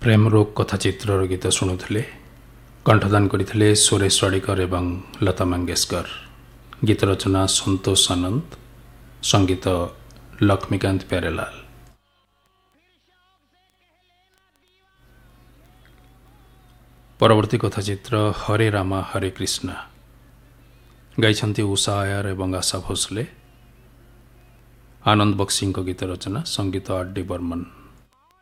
ପ୍ରେମ ରୋଗ କଥା ଚିତ୍ରର ଗୀତ ଶୁଣୁଥିଲେ। କଣ୍ଠଦାନ କରିଥିଲେ ସୁରେଶ ୱାଡ଼ିକର ଏବଂ ଲତା ମଙ୍ଗେଶକର। ଗୀତ ରଚନା ସନ୍ତୋଷ ଆନନ୍ଦ, ସଙ୍ଗୀତ ଲକ୍ଷ୍ମୀକାନ୍ତ ପ୍ୟାରେଲାଲ। ପରବର୍ତ୍ତୀ କଥା ଚିତ୍ର ହରେ ରାମା ହରେ କୃଷ୍ଣା। ଗାଇଛନ୍ତି ଉଷା ଆୟାର ଏବଂ ଆଶା ଭୋସଲେ। ଆନନ୍ଦ ବକ୍ସିଙ୍କ ଗୀତ ରଚନା, ସଙ୍ଗୀତ ଆର୍ ଡି ବର୍ମନ।